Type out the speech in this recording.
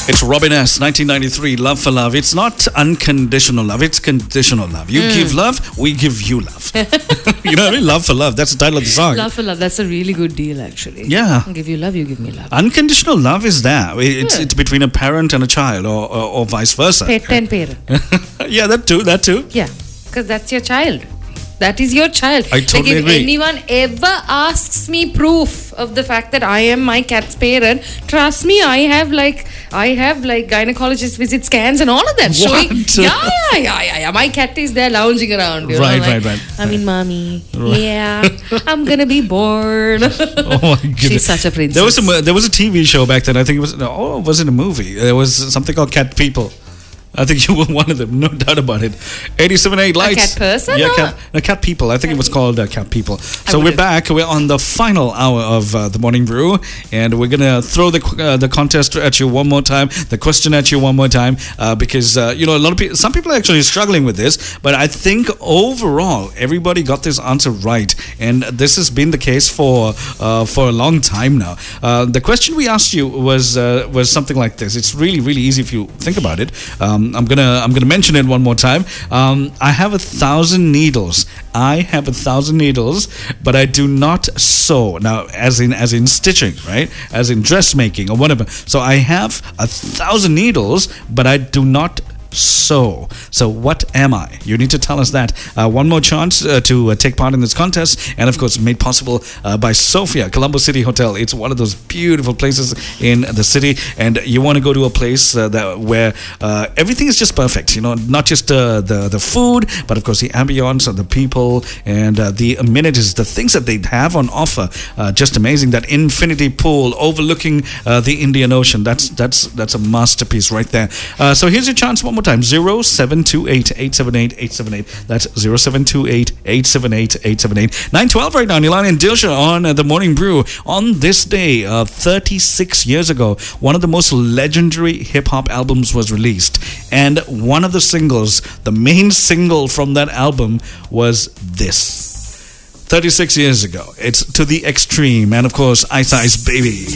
It's Robin S. 1993, Love for Love. It's not unconditional love, it's conditional love. You give love, we give you love. You know what I mean? Love for love. That's the title of the song. Love for love. That's a really good deal, actually. Yeah. I give you love, you give me love. Unconditional love is that. It's between a parent and a child, or vice versa. Pet and parent. Yeah, that too. Yeah, because that's your child. That is your child. I totally agree. If anyone ever asks me proof of the fact that I am my cat's parent, trust me, I have like gynecologist visit scans and all of that. What? Showing, yeah. My cat is there lounging around. You know, Right. I mean, mommy. Right. Yeah, I'm gonna be born. Oh my goodness. She's such a princess. There was a TV show back then. I think was it a movie? There was something called Cat People. I think you were one of them, no doubt about it. 87.8 Lights. A cat person? Yeah, cat people. I think it was called Cat People. So we're back. We're on the final hour of the Morning Brew, and we're gonna throw the contest at you one more time, the question at you one more time, because a lot of people, some people are actually struggling with this, but I think overall everybody got this answer right, and this has been the case for a long time now. The question we asked you was something like this. It's really, really easy if you think about it. I'm gonna mention it one more time. I have 1,000 needles. I have 1,000 needles, but I do not sew. Now, as in stitching, right? As in dressmaking or whatever. So I have 1,000 needles, but I do not sew. So what am I? You need to tell us that. One more chance to take part in this contest, and of course made possible by Sophia, Colombo City Hotel. It's one of those beautiful places in the city, and you want to go to a place where everything is just perfect. Not just the food, but of course the ambience and the people and the amenities, the things that they have on offer. Just amazing. That infinity pool overlooking the Indian Ocean. That's a masterpiece right there. So here's your chance one more time. 0728-878-878. That's 0728-878-878. 9:12 right now. Nilani and Dilsha on the Morning Brew. On this day, 36 years ago, one of the most legendary hip-hop albums was released. And one of the singles, the main single from that album, was this. 36 years ago. It's To the Extreme. And of course, Ice Ice Baby.